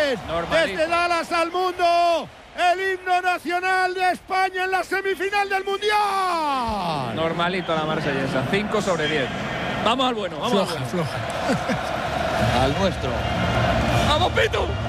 es, desde Dallas al mundo, el himno nacional de España en la semifinal del Mundial. Normalito la marsellesa, 5 sobre 10. Vamos al bueno, vamos floja. Al nuestro. ¡Vamos, Pitu!